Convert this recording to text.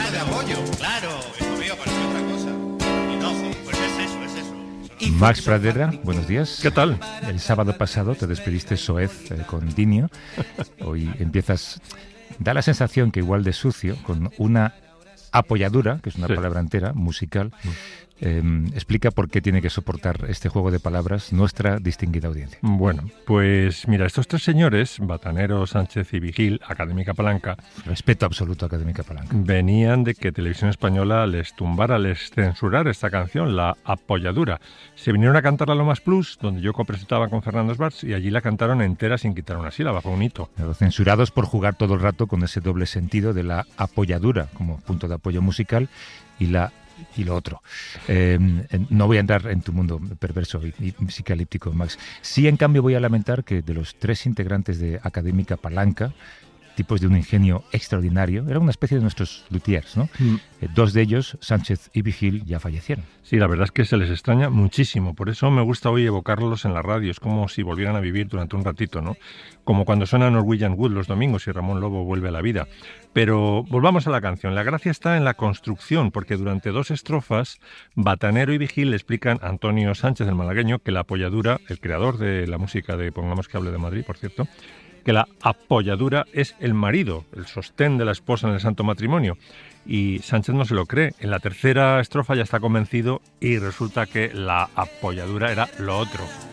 mano de apoyo. Claro, eso mío parecía otra cosa. Y no, pues es eso. Max Pradera, buenos días. ¿Qué tal? El sábado pasado te despediste soez con Dinio. Hoy empiezas... Da la sensación que igual de sucio, con una apoyadura, que es una palabra entera, musical. Explica por qué tiene que soportar este juego de palabras nuestra distinguida audiencia. Bueno, pues mira, estos tres señores, Batanero, Sánchez y Vigil, Académica Palanca... Respeto absoluto a Académica Palanca. Venían de que Televisión Española les tumbara, les censurara esta canción, La Apoyadura. Se vinieron a cantar a Lomas Plus, donde yo copresentaba con Fernando Esbarz, y allí la cantaron entera sin quitar una sílaba, fue un hito. Pero censurados por jugar todo el rato con ese doble sentido de la apoyadura como punto de apoyo musical y lo otro. No voy a entrar en tu mundo perverso y psicalíptico, Max. Sí, en cambio, voy a lamentar que de los tres integrantes de Académica Palanca, tipos de un ingenio extraordinario, era una especie de nuestros luthiers, ¿no? Dos de ellos, Sánchez y Vigil, ya fallecieron. Sí, la verdad es que se les extraña muchísimo. Por eso me gusta hoy evocarlos en la radio. Es como si volvieran a vivir durante un ratito, ¿no? Como cuando suena Norwegian Wood los domingos y Ramón Lobo vuelve a la vida. Pero volvamos a la canción. La gracia está en la construcción, porque durante 2 estrofas, Batanero y Vigil le explican a Antonio Sánchez, el malagueño, que la apoyadura, el creador de la música de Pongamos que hable de Madrid, por cierto, que la apoyadura es el marido, el sostén de la esposa en el santo matrimonio. Y Sánchez no se lo cree. En la tercera estrofa ya está convencido y resulta que la apoyadura era lo otro.